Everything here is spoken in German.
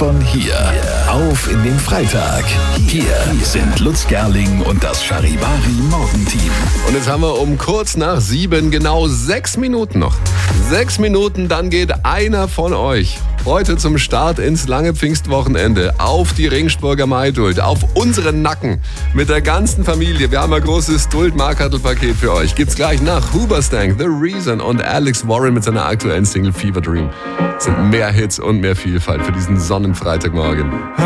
von hier. Auf in den Freitag. Hier sind Lutz Gerling und das Charivari Morgenteam. Und jetzt haben wir um kurz nach 7 genau 6 Minuten noch. 6 Minuten, dann geht einer von euch heute zum Start ins lange Pfingstwochenende auf die Ringsburger Maidult, auf unseren Nacken mit der ganzen Familie. Wir haben ein großes Duld-Markatl-Paket für euch. Gibt's gleich nach Hoobastank, The Reason und Alex Warren mit seiner aktuellen Single Fever Dream. Es sind mehr Hits und mehr Vielfalt für diesen Sonnenfreitagmorgen.